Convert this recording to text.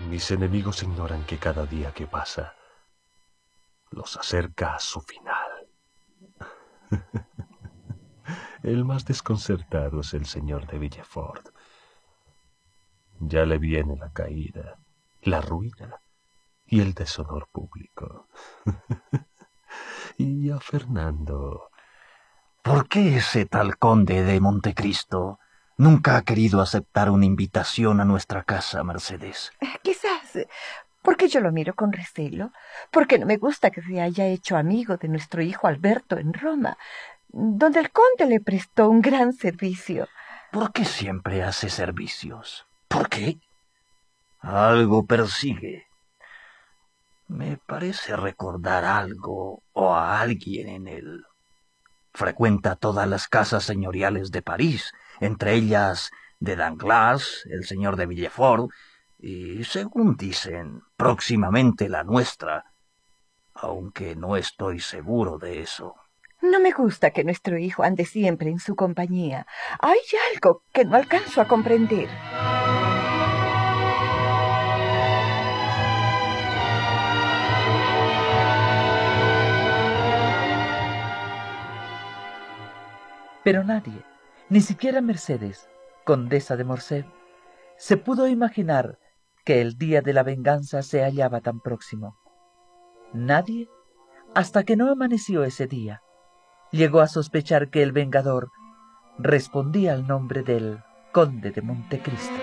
Mis enemigos ignoran que cada día que pasa los acerca a su final. El más desconcertado es el señor de Villefort. Ya le viene la caída, la ruina y el deshonor público. Y a Fernando... ¿Por qué ese tal conde de Montecristo nunca ha querido aceptar una invitación a nuestra casa, Mercedes? Quizás porque yo lo miro con recelo, porque no me gusta que se haya hecho amigo de nuestro hijo Alberto en Roma, donde el conde le prestó un gran servicio. ¿Por qué siempre hace servicios? ¿Por qué? Algo persigue. Me parece recordar algo o a alguien en él. Frecuenta todas las casas señoriales de París, entre ellas de Danglars, el señor de Villefort, y, según dicen, próximamente la nuestra, aunque no estoy seguro de eso. No me gusta que nuestro hijo ande siempre en su compañía. Hay algo que no alcanzo a comprender. Pero nadie, ni siquiera Mercedes, condesa de Morcerf, se pudo imaginar que el día de la venganza se hallaba tan próximo. Nadie, hasta que no amaneció ese día, llegó a sospechar que el vengador respondía al nombre del conde de Montecristo.